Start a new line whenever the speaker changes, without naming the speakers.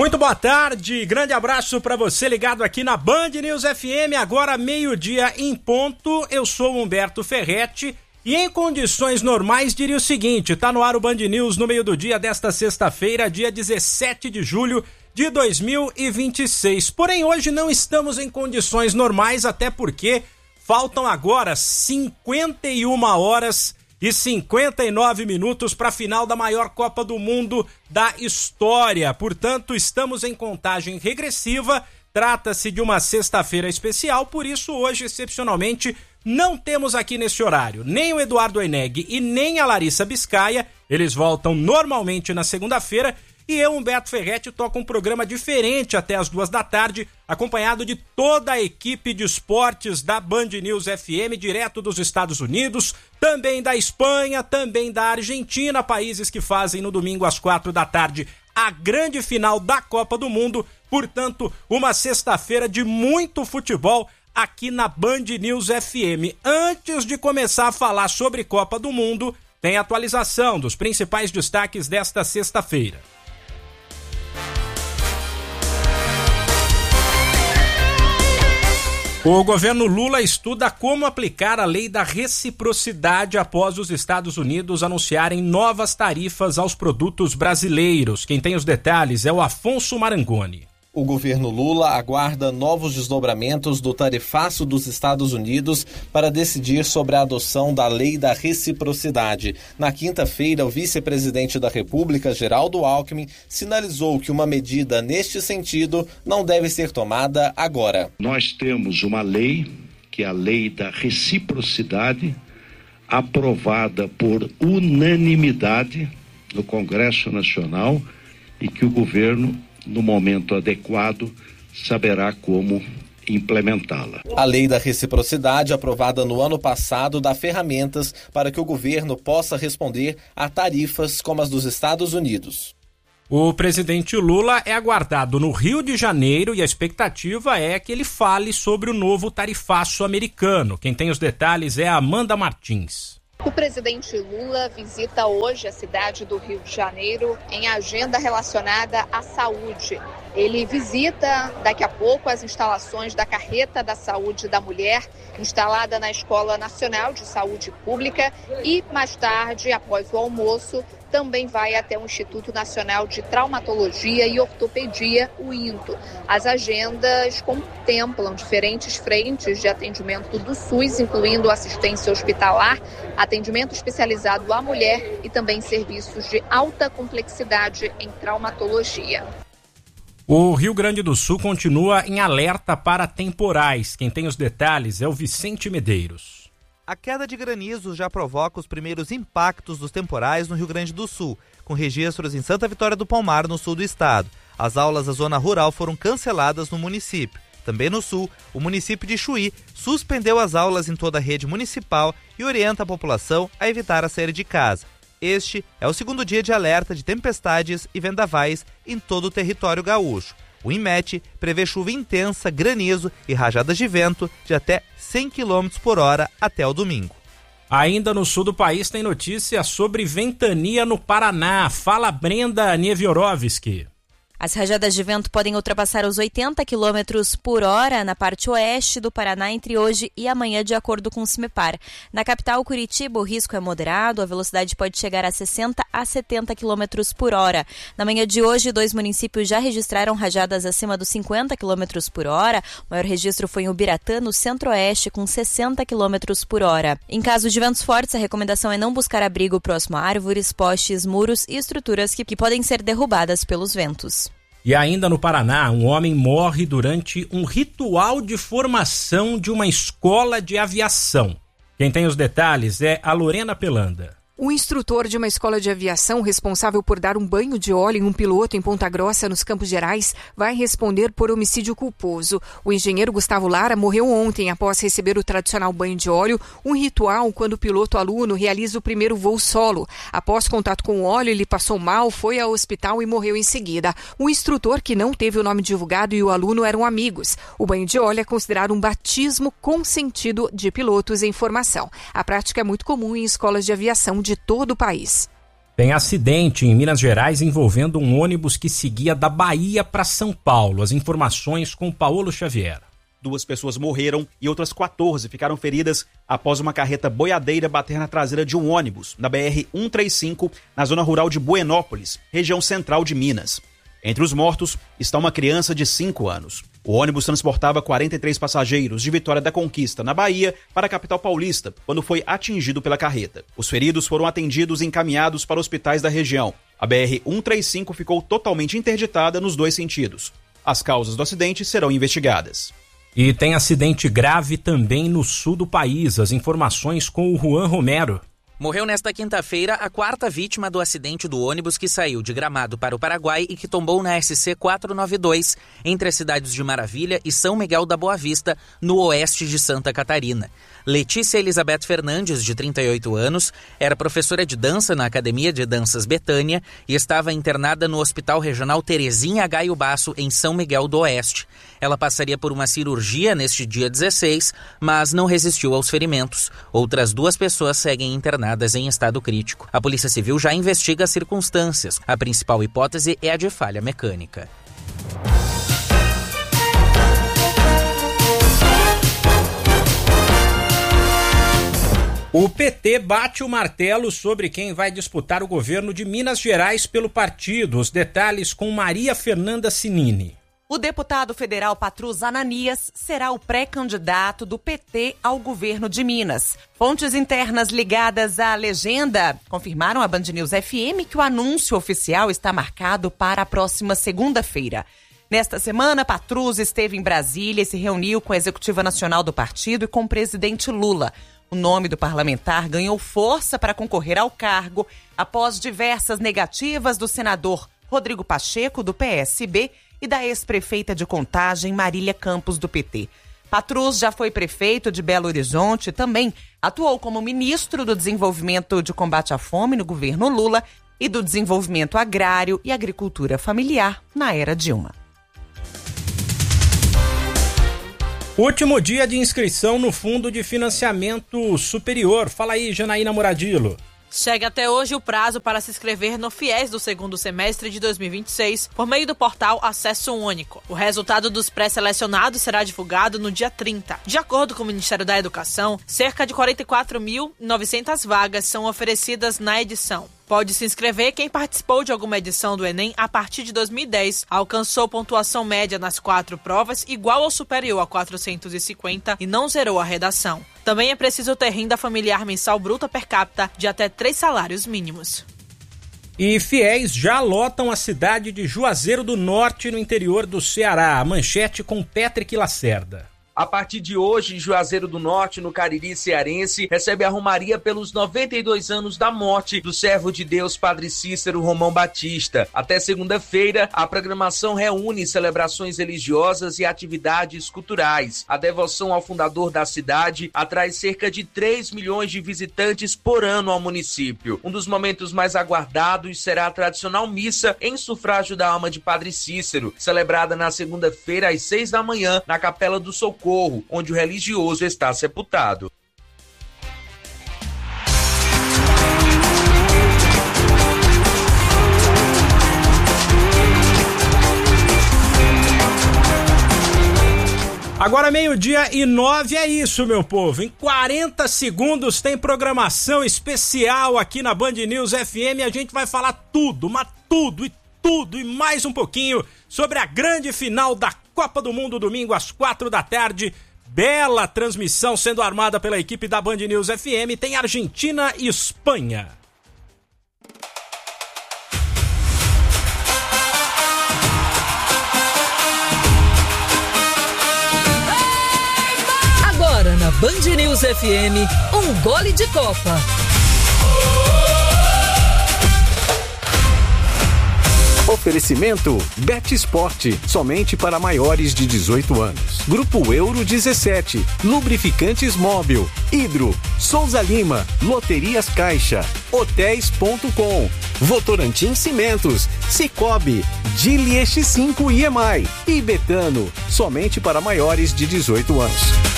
Muito boa tarde, grande abraço para você ligado aqui na Band News FM, agora meio-dia em ponto. Eu sou Humberto Ferretti e em condições normais diria o seguinte, tá no ar o Band News no meio do dia desta sexta-feira, dia 17 de julho de 2026. Porém, hoje não estamos em condições normais, até porque faltam agora 51 horas e 59 minutos para a final da maior Copa do Mundo da história. Portanto, estamos em contagem regressiva. Trata-se de uma sexta-feira especial, por isso hoje, excepcionalmente, não temos aqui nesse horário nem o Eduardo Eneg e nem a Larissa Biscaia. Eles voltam normalmente na segunda-feira. E eu, Humberto Ferretti, toco um programa diferente até as 14h, acompanhado de toda a equipe de esportes da Band News FM, direto dos Estados Unidos, também da Espanha, também da Argentina, países que fazem no domingo às 16h a grande final da Copa do Mundo. Portanto, uma sexta-feira de muito futebol aqui na Band News FM. Antes de começar a falar sobre Copa do Mundo, tem atualização dos principais destaques desta sexta-feira. O governo Lula estuda como aplicar a lei da reciprocidade após os Estados Unidos anunciarem novas tarifas aos produtos brasileiros. Quem tem os detalhes é o Afonso Marangoni.
O governo Lula aguarda novos desdobramentos do tarifaço dos Estados Unidos para decidir sobre a adoção da lei da reciprocidade. Na quinta-feira, o vice-presidente da República, Geraldo Alckmin, sinalizou que uma medida neste sentido não deve ser tomada agora.
Nós temos uma lei, que é a lei da reciprocidade, aprovada por unanimidade no Congresso Nacional e que o governo, no momento adequado, saberá como implementá-la.
A lei da reciprocidade, aprovada no ano passado, dá ferramentas para que o governo possa responder a tarifas como as dos Estados Unidos.
O presidente Lula é aguardado no Rio de Janeiro e a expectativa é que ele fale sobre o novo tarifaço americano. Quem tem os detalhes é a Amanda Martins.
O presidente Lula visita hoje a cidade do Rio de Janeiro em agenda relacionada à saúde. Ele visita daqui a pouco as instalações da Carreta da Saúde da Mulher, instalada na Escola Nacional de Saúde Pública, e mais tarde, após o almoço, também vai até o Instituto Nacional de Traumatologia e Ortopedia, o INTO. As agendas contemplam diferentes frentes de atendimento do SUS, incluindo assistência hospitalar, atendimento especializado à mulher e também serviços de alta complexidade em traumatologia.
O Rio Grande do Sul continua em alerta para temporais. Quem tem os detalhes é o Vicente Medeiros.
A queda de granizo já provoca os primeiros impactos dos temporais no Rio Grande do Sul, com registros em Santa Vitória do Palmar, no sul do estado. As aulas da zona rural foram canceladas no município. Também no sul, o município de Chuí suspendeu as aulas em toda a rede municipal e orienta a população a evitar a sair de casa. Este é o segundo dia de alerta de tempestades e vendavais em todo o território gaúcho. O INMET prevê chuva intensa, granizo e rajadas de vento de até 100 km por hora até o domingo.
Ainda no sul do país tem notícia sobre ventania no Paraná. Fala Brenda Nieviorovski.
As rajadas de vento podem ultrapassar os 80 km por hora na parte oeste do Paraná entre hoje e amanhã, de acordo com o CIMEPAR. Na capital, Curitiba, o risco é moderado, a velocidade pode chegar a 60 a 70 km por hora. Na manhã de hoje, 2 municípios já registraram rajadas acima dos 50 km por hora. O maior registro foi em Ubiratã, no centro-oeste, com 60 km por hora. Em caso de ventos fortes, a recomendação é não buscar abrigo próximo a árvores, postes, muros e estruturas que podem ser derrubadas pelos ventos.
E ainda no Paraná, um homem morre durante um ritual de formação de uma escola de aviação. Quem tem os detalhes é a Lorena Pelanda.
O instrutor de uma escola de aviação responsável por dar um banho de óleo em um piloto em Ponta Grossa, nos Campos Gerais, vai responder por homicídio culposo. O engenheiro Gustavo Lara morreu ontem após receber o tradicional banho de óleo, um ritual quando o piloto aluno realiza o primeiro voo solo. Após contato com o óleo, ele passou mal, foi ao hospital e morreu em seguida. O instrutor, que não teve o nome divulgado, e o aluno eram amigos. O banho de óleo é considerado um batismo consentido de pilotos em formação. A prática é muito comum em escolas de aviação de todo o país.
Tem acidente em Minas Gerais envolvendo um ônibus que seguia da Bahia para São Paulo. As informações com Paulo Xavier.
2 pessoas morreram e outras 14 ficaram feridas após uma carreta boiadeira bater na traseira de um ônibus na BR-135, na zona rural de Buenópolis, região central de Minas. Entre os mortos está uma criança de 5 anos. O ônibus transportava 43 passageiros de Vitória da Conquista, na Bahia, para a capital paulista, quando foi atingido pela carreta. Os feridos foram atendidos e encaminhados para hospitais da região. A BR-135 ficou totalmente interditada nos 2 sentidos. As causas do acidente serão investigadas.
E tem acidente grave também no sul do país. As informações com o Juan Romero.
Morreu nesta quinta-feira a 4ª vítima do acidente do ônibus que saiu de Gramado para o Paraguai e que tombou na SC 492, entre as cidades de Maravilha e São Miguel da Boa Vista, no oeste de Santa Catarina. Letícia Elizabeth Fernandes, de 38 anos, era professora de dança na Academia de Danças Betânia e estava internada no Hospital Regional Terezinha Gaio Basso, em São Miguel do Oeste. Ela passaria por uma cirurgia neste dia 16, mas não resistiu aos ferimentos. Outras 2 pessoas seguem internadas em estado crítico. A Polícia Civil já investiga as circunstâncias. A principal hipótese é a de falha mecânica.
O PT bate o martelo sobre quem vai disputar o governo de Minas Gerais pelo partido. Os detalhes com Maria Fernanda Cinini.
O deputado federal Patrus Ananias será o pré-candidato do PT ao governo de Minas. Fontes internas ligadas à legenda confirmaram à Band News FM que o anúncio oficial está marcado para a próxima segunda-feira. Nesta semana, Patrus esteve em Brasília e se reuniu com a executiva nacional do partido e com o presidente Lula. O nome do parlamentar ganhou força para concorrer ao cargo após diversas negativas do senador Rodrigo Pacheco, do PSB, e da ex-prefeita de Contagem, Marília Campos, do PT. Patrus já foi prefeito de Belo Horizonte e também atuou como ministro do Desenvolvimento de Combate à Fome no governo Lula e do Desenvolvimento Agrário e Agricultura Familiar na era Dilma.
Último dia de inscrição no Fundo de Financiamento Superior. Fala aí, Janaína Muradilo.
Chega até hoje o prazo para se inscrever no FIES do segundo semestre de 2026 por meio do portal Acesso Único. O resultado dos pré-selecionados será divulgado no dia 30. De acordo com o Ministério da Educação, cerca de 44.900 vagas são oferecidas na edição. Pode se inscrever quem participou de alguma edição do Enem a partir de 2010, alcançou pontuação média nas 4 provas igual ou superior a 450 e não zerou a redação. Também é preciso ter renda familiar mensal bruta per capita de até 3 salários mínimos.
E fiéis já lotam a cidade de Juazeiro do Norte, no interior do Ceará. A manchete com Patrick Lacerda.
A partir de hoje, Juazeiro do Norte, no Cariri cearense, recebe a romaria pelos 92 anos da morte do servo de Deus Padre Cícero Romão Batista. Até segunda-feira, a programação reúne celebrações religiosas e atividades culturais. A devoção ao fundador da cidade atrai cerca de 3 milhões de visitantes por ano ao município. Um dos momentos mais aguardados será a tradicional missa em sufrágio da alma de Padre Cícero, celebrada na segunda-feira às 6 da manhã na Capela do Socorro, onde o religioso está sepultado.
Agora 12:09, é isso, meu povo. Em 40 segundos tem programação especial aqui na Band News FM. A gente vai falar tudo, mas tudo e mais um pouquinho sobre a grande final da Copa do Mundo, domingo às 4 da tarde. Bela transmissão sendo armada pela equipe da Band News FM. Tem Argentina e Espanha.
Agora na Band News FM, um gole de Copa.
Oferecimento Bet Esporte, somente para maiores de 18 anos. Grupo Euro 17, Lubrificantes Móbil, Hidro, Souza Lima, Loterias Caixa, Hotéis.com, Votorantim Cimentos, Cicobi, Dili X5 e EMAI e Betano, somente para maiores de 18 anos.